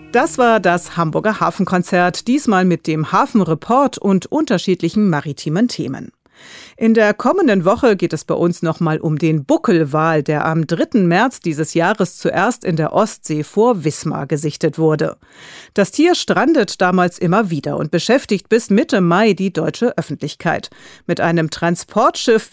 Das war das Hamburger Hafenkonzert, diesmal mit dem Hafenreport und unterschiedlichen maritimen Themen. In der kommenden Woche geht es bei uns nochmal um den Buckelwal, der am 3. März dieses Jahres zuerst in der Ostsee vor Wismar gesichtet wurde. Das Tier strandet damals immer wieder und beschäftigt bis Mitte Mai die deutsche Öffentlichkeit. Mit einem Transportschiff